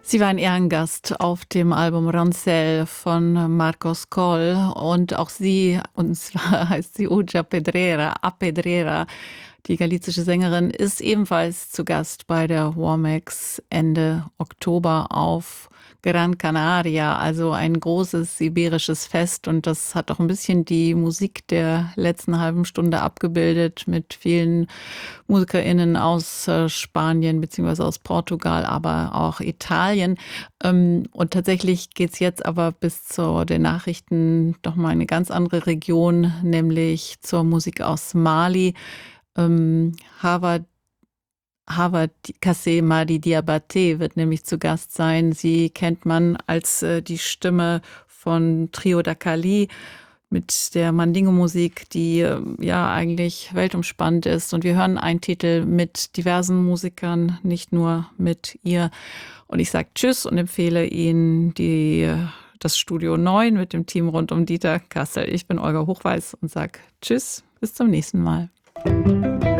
Sie war ein Ehrengast auf dem Album Roncel von Marcos Coll und auch sie, und zwar heißt sie Uja Pedrera, A Pedrera, die galizische Sängerin, ist ebenfalls zu Gast bei der Womex Ende Oktober auf Gran Canaria, also ein großes iberisches Fest, und das hat auch ein bisschen die Musik der letzten halben Stunde abgebildet mit vielen MusikerInnen aus Spanien beziehungsweise aus Portugal, aber auch Italien. Und tatsächlich geht's jetzt aber bis zu den Nachrichten doch mal in eine ganz andere Region, nämlich zur Musik aus Mali. Hava Kassé Madi Diabaté wird nämlich zu Gast sein. Sie kennt man als die Stimme von Trio da Cali mit der Mandingo-Musik, die ja eigentlich weltumspannend ist. Und wir hören einen Titel mit diversen Musikern, nicht nur mit ihr. Und ich sage Tschüss und empfehle Ihnen das Studio 9 mit dem Team rund um Dieter Kassel. Ich bin Olga Hochweiß und sage Tschüss, bis zum nächsten Mal.